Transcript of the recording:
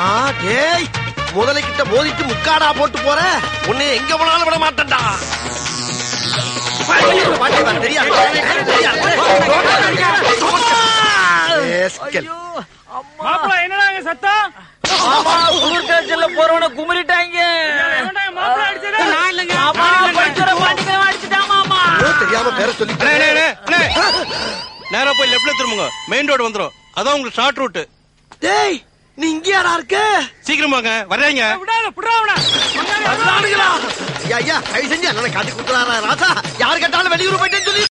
டேய் முதலைக்கிட்ட மோதிட்டு முக்காடா போட்டு போற உன்னை எங்க போனாலும் விட மாட்டேன்டா. என்னடாங்க சத்தம்? போறவன குமரிட்டாங்க. தெரியாம பேர சொல்லி நேரா போய் லெப்ட்ல திரும்புங்க, மெயின் ரோடு வந்துரும். அதான் உங்களுக்கு ஷார்ட் ரூட். டேய் நீ இங்கேடா இருக்க? சீக்கிரம் வாங்க, வர்றீங்க. ஐயா கை செஞ்சு அண்ணனை காட்டி கொடுக்குறாரா ராசா? யாரு கேட்டாலும் வெளியூர் போயிட்டேன்னு சொல்லி